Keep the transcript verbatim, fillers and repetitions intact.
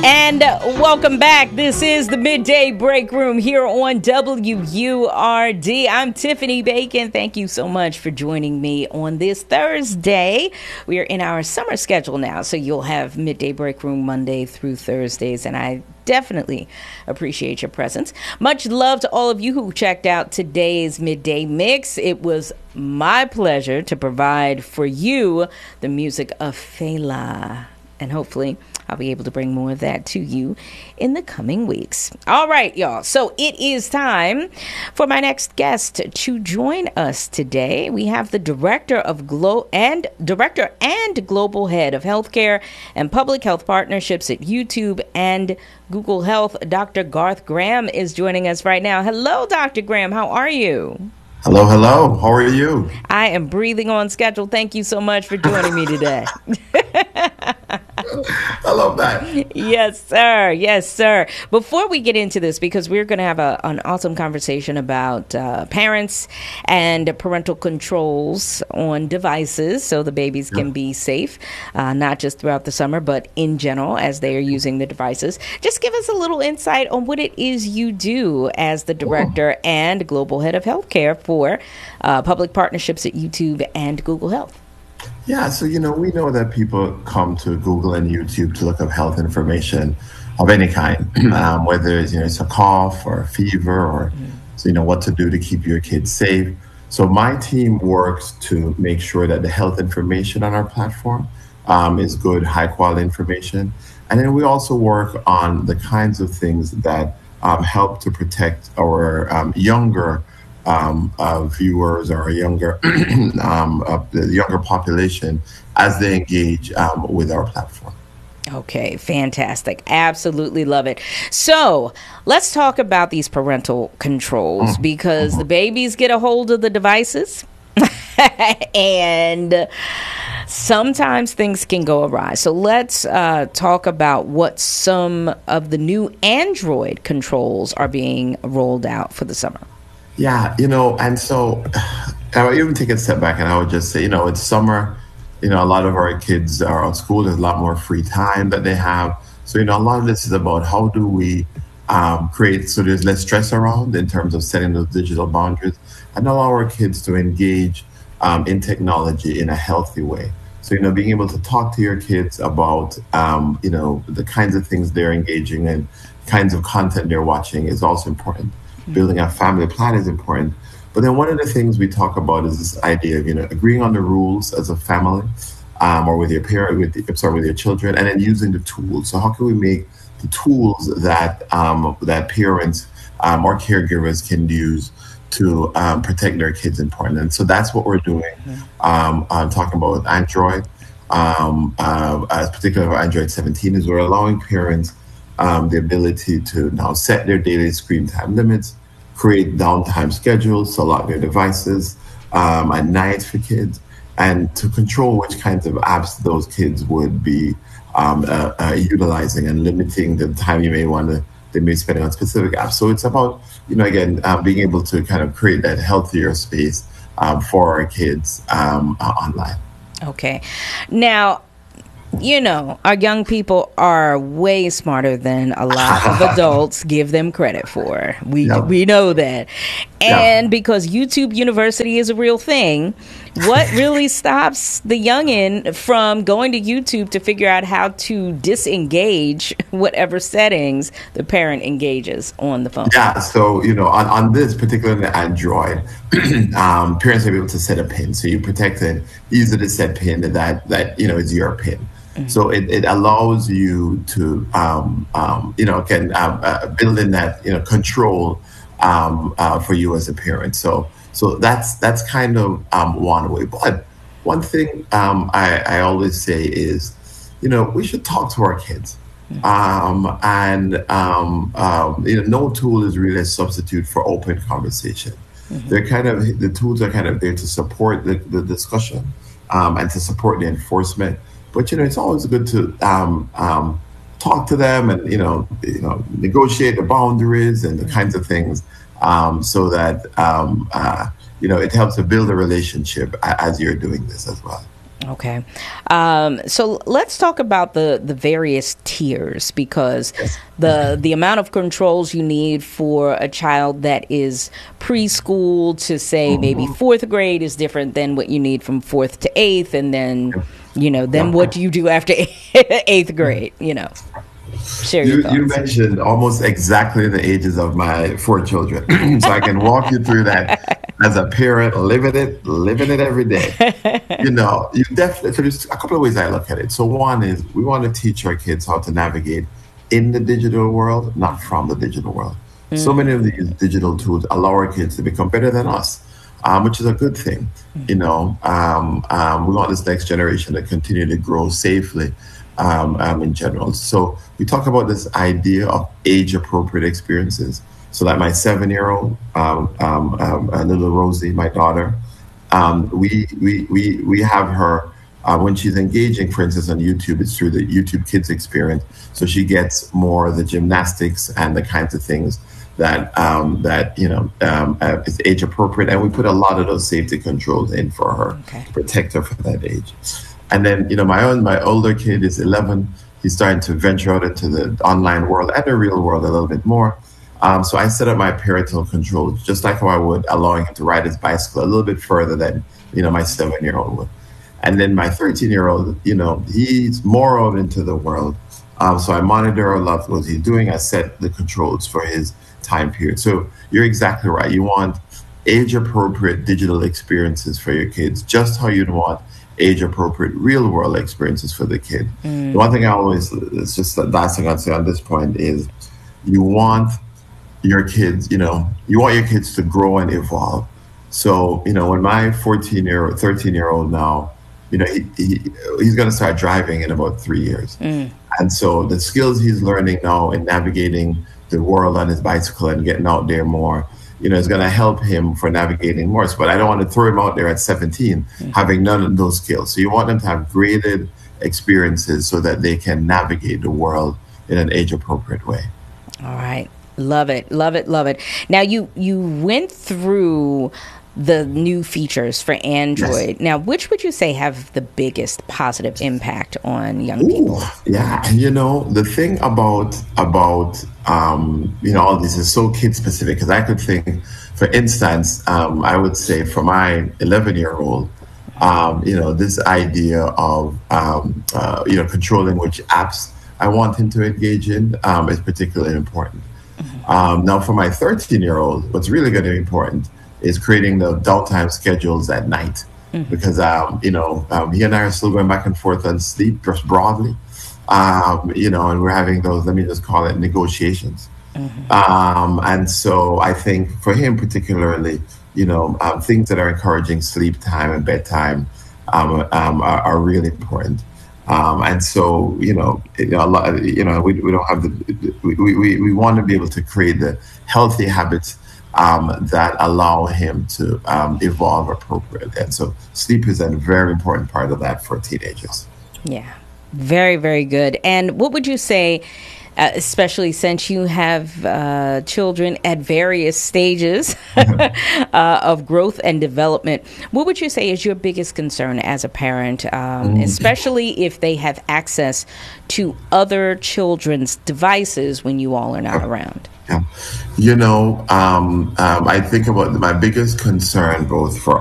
And uh, welcome back. This is the Midday Break Room here on W U R D. I'm Tiffany Bacon. Thank you so much for joining me on this Thursday. We are in our summer schedule now, so you'll have Midday Break Room Monday through Thursdays, and I definitely appreciate your presence. Much love to all of you who checked out today's Midday Mix. It was my pleasure to provide for you the music of Fela, and hopefully I'll be able to bring more of that to you in the coming weeks. All right, y'all. So it is time for my next guest to join us today. We have the director of Glo and director and global head of healthcare and public health partnerships at YouTube and Google Health. Doctor Garth Graham is joining us right now. Hello, Doctor Graham. How are you? Hello, hello. How are you? I am breathing on schedule. Thank you so much for joining me today. I love that. Yes, sir. Yes, sir. Before we get into this, because we're going to have a, an awesome conversation about uh, parents and parental controls on devices so the babies can yeah. be safe, uh, not just throughout the summer, but in general as they are using the devices. Just give us a little insight on what it is you do as the director oh. and global head of healthcare for uh, public partnerships at YouTube and Google Health. Yeah, so, you know, we know that people come to Google and YouTube to look up health information of any kind, um, whether it's, you know, it's a cough or a fever or, mm-hmm. so, you know, what to do to keep your kids safe. So my team works to make sure that the health information on our platform um, is good, high quality information. And then we also work on the kinds of things that um, help to protect our um, younger Um, uh, viewers or a younger, um, uh, the younger population as they engage um, with our platform. Okay, fantastic. Absolutely love it. So let's talk about these parental controls mm-hmm. because mm-hmm. the babies get a hold of the devices and sometimes things can go awry. So let's uh, talk about what some of the new Android controls are being rolled out for the summer. Yeah, you know, and so I would even take a step back and I would just say, you know, it's summer, you know, a lot of our kids are at school, there's a lot more free time that they have. So, you know, a lot of this is about how do we um, create so there's less stress around in terms of setting those digital boundaries and allow our kids to engage um, in technology in a healthy way. So, you know, being able to talk to your kids about, um, you know, the kinds of things they're engaging in, kinds of content they're watching is also important. Building a family plan is important. But then one of the things we talk about is this idea of, you know, agreeing on the rules as a family um, or with your parent, with the, sorry, with your children, and then using the tools. So how can we make the tools that um, that parents um, or caregivers can use to um, protect their kids important? And so that's what we're doing. Um, I'm talking about with Android, um, uh, as particularly Android seventeen, is we're allowing parents Um, the ability to now set their daily screen time limits, create downtime schedules, so lock their devices um, at night for kids, and to control which kinds of apps those kids would be um, uh, uh, utilizing and limiting the time you may want to, they may be spending on specific apps. So it's about, you know, again, uh, being able to kind of create that healthier space um, for our kids um, uh, online. Okay. Now, you know, our young people are way smarter than a lot of adults give them credit for. We yep. we know that. And yep. because YouTube University is a real thing, what really stops the youngin from going to YouTube to figure out how to disengage whatever settings the parent engages on the phone? Yeah, so, you know, on, on this, particularly Android, um, parents are able to set a PIN. So you protect an easy to set PIN that, that you know, is your PIN. Mm-hmm. So it, it allows you to, um, um, you know, can uh, uh, build in that, you know, control um, uh, for you as a parent. So so that's that's kind of um, one way. But one thing um, I, I always say is, you know, we should talk to our kids. Mm-hmm. Um, and, um, um, you know, no tool is really a substitute for open conversation. Mm-hmm. They're kind of, the tools are kind of there to support the, the discussion um, and to support the enforcement. But, you know, it's always good to um, um, talk to them and, you know, you know, negotiate the boundaries and the kinds of things um, so that, um, uh, you know, it helps to build a relationship as you're doing this as well. Okay. Um, so let's talk about the, the various tiers, because Yes. the the amount of controls you need for a child that is preschool to, say, maybe fourth grade is different than what you need from fourth to eighth. And then, you know, then Yeah. what do you do after eighth grade? You know, share your You, you thoughts. mentioned almost exactly the ages of my four children. So I can walk you through that as a parent, living it, living it every day. You know, you definitely, so there's a couple of ways I look at it. So one is we want to teach our kids how to navigate in the digital world, not from the digital world. So many of these digital tools allow our kids to become better than us, um, which is a good thing. You know, um, um, we want this next generation to continue to grow safely um, um, in general. So we talk about this idea of age-appropriate experiences. So like my seven-year-old, um, um, um, uh, little Rosie, my daughter, um, we, we, we, we have her uh, when she's engaging, for instance, on YouTube, it's through the YouTube Kids experience. So she gets more of the gymnastics and the kinds of things that um, that you know um, uh, is age appropriate, and we put a lot of those safety controls in for her Okay. to protect her for that age. And then you know my own my older kid is eleven. He's starting to venture out into the online world and the real world a little bit more. Um, so I set up my parental controls just like how I would, allowing him to ride his bicycle a little bit further than you know my seven-year-old would. And then my thirteen-year-old, you know, he's more out into the world. Um, so I monitor a lot of what he's doing. I set the controls for his time period. So you're exactly right. You want age-appropriate digital experiences for your kids, just how you'd want age-appropriate real-world experiences for the kid. The one thing I always, it's just the last thing I'd say on this point is you want your kids, you know, you want your kids to grow and evolve. So, you know, when my fourteen year old, thirteen year old now, you know, he, he he's going to start driving in about three years. And so the skills he's learning now in navigating the world on his bicycle and getting out there more, you know, is going to help him for navigating more. But I don't want to throw him out there at seventeen, having none of those skills. So you want them to have graded experiences so that they can navigate the world in an age appropriate way. All right. Love it. Love it. Love it. Now, you, you went through the new features for Android. Yes. Now, which would you say have the biggest positive impact on young Ooh, people? yeah, and you know the thing about about um, you know all this is so kid specific because I could think, for instance, um, I would say for my eleven year old, um, you know this idea of um, uh, you know controlling which apps I want him to engage in um, is particularly important. Um, now, for my thirteen year old, what's really going to be important is creating the downtime schedules at night. Because, um, you know, um, he and I are still going back and forth on sleep just broadly, um, you know, and we're having those, let me just call it negotiations. Um, and so I think for him particularly, you know, um, things that are encouraging sleep time and bedtime um, um, are, are really important. Um, and so, you know, you know, a lot, you know, we, we don't have the, we, we, we want to be able to create the healthy habits um, that allow him to um, evolve appropriately. And so sleep is a very important part of that for teenagers. Yeah, very, very good. And what would you say, uh, especially since you have uh, children at various stages uh, of growth and development, what would you say is your biggest concern as a parent, um, mm. especially if they have access to other children's devices when you all are not around? Yeah. You know, um, um, I think about my biggest concern both for